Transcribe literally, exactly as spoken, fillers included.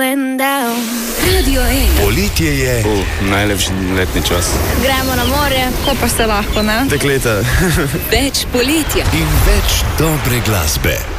and down. Radio ena. Poletje je. Uh, najlepši letni čas. Gremo na morje, ko pa se lahko, ne? Dekleta. Več poletja. In več dobre glasbe.